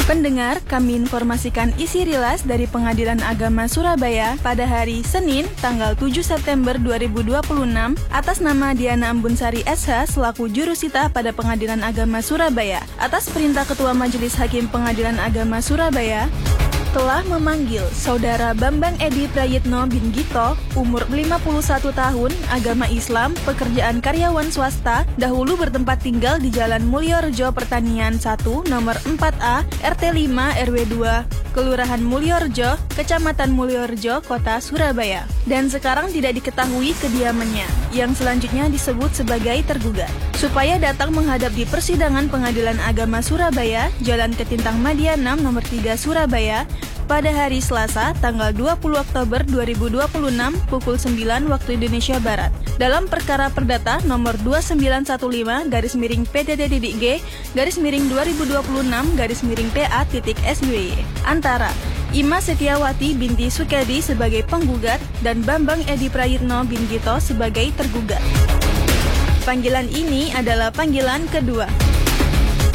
Pendengar, kami informasikan isi rilas dari Pengadilan Agama Surabaya pada hari Senin, tanggal 7 September 2026 atas nama Diana Ambunsari SH selaku jurusita pada Pengadilan Agama Surabaya. Atas perintah Ketua Majelis Hakim Pengadilan Agama Surabaya, telah memanggil Saudara Bambang Edi Prayitno bin Gito, umur 51 tahun, agama Islam, pekerjaan karyawan swasta, dahulu bertempat tinggal di Jalan Mulyorejo Pertanian 1, nomor 4A, RT 5 RW 2, Kelurahan Mulyorejo, Kecamatan Mulyorejo, Kota Surabaya. Dan sekarang tidak diketahui kediamannya, yang selanjutnya disebut sebagai tergugat. Supaya datang menghadap di persidangan Pengadilan Agama Surabaya, Jalan Ketintang Madia 6, nomor 3 Surabaya, pada hari Selasa, tanggal 20 Oktober 2026 pukul 9 waktu Indonesia Barat. Dalam perkara perdata nomor 2915-PDD-2026-PA-SYY antara Ima Setiawati binti Sukedi sebagai penggugat dan Bambang Edi Prayitno bin Gito sebagai tergugat. Panggilan ini adalah panggilan kedua.